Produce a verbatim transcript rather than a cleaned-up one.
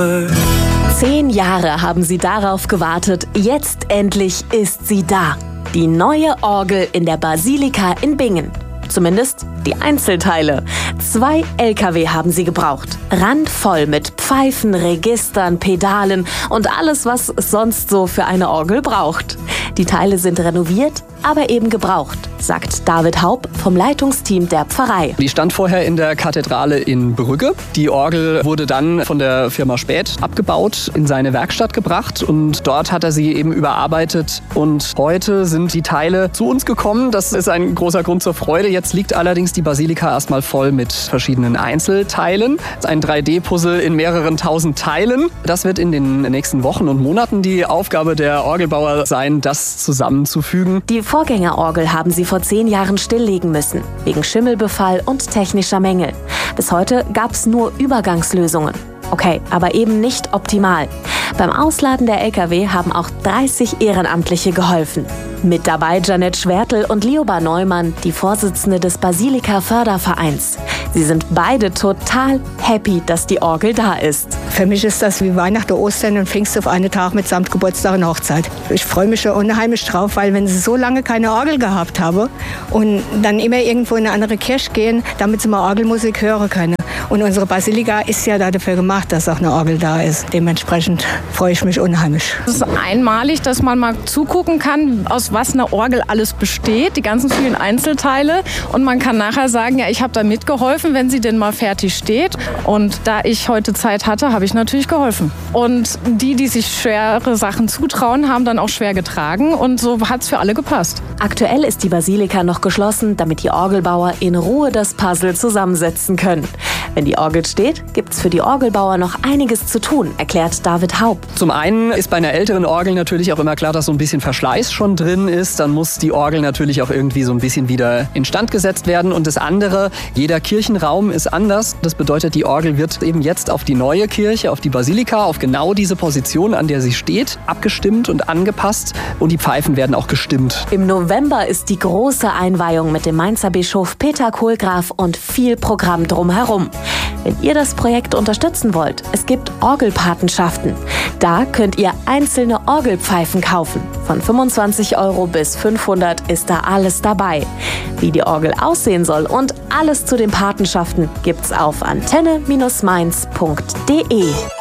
Zehn Jahre haben sie darauf gewartet, jetzt endlich ist sie da. Die neue Orgel in der Basilika in Bingen. Zumindest die Einzelteile. Zwei L K W haben sie gebraucht. Randvoll mit Pfeifen, Registern, Pedalen und alles, was es sonst so für eine Orgel braucht. Die Teile sind renoviert, aber eben gebraucht, sagt David Haub vom Leitungsteam der Pfarrei. Die stand vorher in der Kathedrale in Brügge. Die Orgel wurde dann von der Firma Späth abgebaut, in seine Werkstatt gebracht und dort hat er sie eben überarbeitet. Und heute sind die Teile zu uns gekommen. Das ist ein großer Grund zur Freude. Jetzt liegt allerdings die Basilika erstmal voll mit verschiedenen Einzelteilen. Das ist ein drei D Puzzle in mehreren tausend Teilen. Das wird in den nächsten Wochen und Monaten die Aufgabe der Orgelbauer sein, das zusammenzufügen. Die Vorgängerorgel haben sie vor zehn Jahren stilllegen müssen, wegen Schimmelbefall und technischer Mängel. Bis heute gab es nur Übergangslösungen. Okay, aber eben nicht optimal. Beim Ausladen der L K W haben auch dreißig Ehrenamtliche geholfen. Mit dabei Janet Schwertl und Lioba Neumann, die Vorsitzende des Basilika-Fördervereins. Sie sind beide total happy, dass die Orgel da ist. Für mich ist das wie Weihnachten, Ostern und Pfingst auf einen Tag mitsamt Geburtstag und Hochzeit. Ich freue mich schon unheimlich drauf, weil wenn sie so lange keine Orgel gehabt haben und dann immer irgendwo in eine andere Kirche gehen, damit sie mal Orgelmusik hören können. Und unsere Basilika ist ja dafür gemacht, dass auch eine Orgel da ist. Dementsprechend freue ich mich unheimlich. Es ist einmalig, dass man mal zugucken kann, aus was eine Orgel alles besteht, die ganzen vielen Einzelteile. Und man kann nachher sagen, ja, ich habe da mitgeholfen, wenn sie denn mal fertig steht. Und da ich heute Zeit hatte, habe ich natürlich geholfen. Und die, die sich schwere Sachen zutrauen, haben dann auch schwer getragen. Und so hat es für alle gepasst. Aktuell ist die Basilika noch geschlossen, damit die Orgelbauer in Ruhe das Puzzle zusammensetzen können. Wenn die Orgel steht, gibt's für die Orgelbauer noch einiges zu tun, erklärt David Haub. Zum einen ist bei einer älteren Orgel natürlich auch immer klar, dass so ein bisschen Verschleiß schon drin ist. Dann muss die Orgel natürlich auch irgendwie so ein bisschen wieder instand gesetzt werden. Und das andere, jeder Kirchenraum ist anders. Das bedeutet, die Orgel wird eben jetzt auf die neue Kirche, auf die Basilika, auf genau diese Position, an der sie steht, abgestimmt und angepasst. Und die Pfeifen werden auch gestimmt. Im November ist die große Einweihung mit dem Mainzer Bischof Peter Kohlgraf und viel Programm drumherum. Wenn ihr das Projekt unterstützen wollt, es gibt Orgelpatenschaften. Da könnt ihr einzelne Orgelpfeifen kaufen. Von fünfundzwanzig Euro bis fünfhundert ist da alles dabei. Wie die Orgel aussehen soll und alles zu den Patenschaften gibt's auf antenne Bindestrich mainz punkt de.